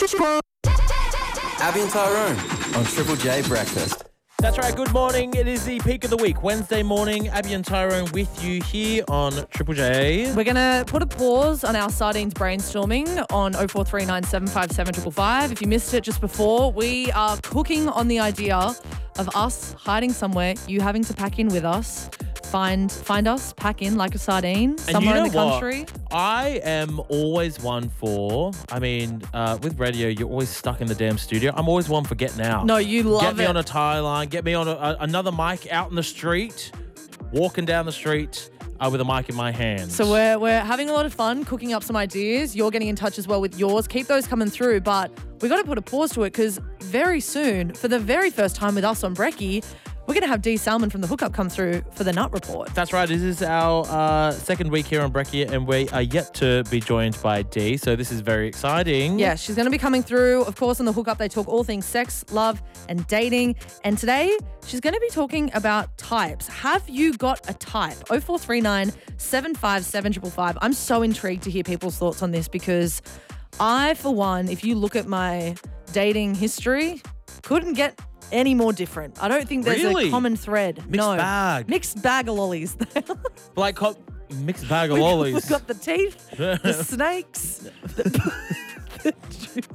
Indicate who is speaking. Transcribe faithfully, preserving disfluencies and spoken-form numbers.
Speaker 1: Abby and Tyrone on Triple J Breakfast.
Speaker 2: That's right. Good morning. It is the peak of the week. Wednesday morning, Abby and Tyrone with you here on Triple J.
Speaker 3: We're going to put a pause on our sardines brainstorming on oh four three nine seven five seven five five five. If you missed it just before, we are cooking on the idea of us hiding somewhere, you having to pack in with us. Find find us, pack in like a sardine somewhere
Speaker 2: you know
Speaker 3: in the country.
Speaker 2: What? I am always one for, I mean, uh, with radio, you're always stuck in the damn studio. I'm always one for getting out.
Speaker 3: No, you love
Speaker 2: Get me
Speaker 3: it.
Speaker 2: on a tie line, get me on a, a, another mic out in the street, walking down the street uh, with a mic in my hand.
Speaker 3: So we're, we're having a lot of fun cooking up some ideas. You're getting in touch as well with yours. Keep those coming through, but we got to put a pause to it because very soon, for the very first time with us on Brekkie, we're going to have Dee Salmon from The Hookup come through for the Nut Report.
Speaker 2: That's right. This is our uh, second week here on Brekkie, and we are yet to be joined by Dee, so this is very exciting.
Speaker 3: Yeah, she's going to be coming through. Of course, on The Hookup, they talk all things sex, love, and dating. And today, she's going to be talking about types. Have you got a type? oh four three nine seven five seven five five five. I'm so intrigued to hear people's thoughts on this because I, for one, if you look at my dating history, couldn't get any more different. I don't think there's
Speaker 2: Really?
Speaker 3: a common thread.
Speaker 2: Mixed
Speaker 3: no.
Speaker 2: bag.
Speaker 3: Mixed bag of lollies.
Speaker 2: Like co- mixed bag of
Speaker 3: We-
Speaker 2: lollies.
Speaker 3: We've got the teeth, the snakes, the